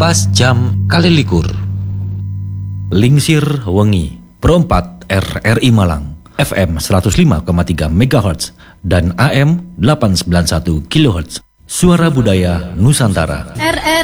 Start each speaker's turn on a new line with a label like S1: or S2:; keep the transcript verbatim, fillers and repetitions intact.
S1: pas jam kalilikur.
S2: Lingsir wengi Perempat R R I Malang F M seratus lima koma tiga megahertz dan A M delapan ratus sembilan puluh satu kilohertz. Suara Budaya Nusantara.
S3: R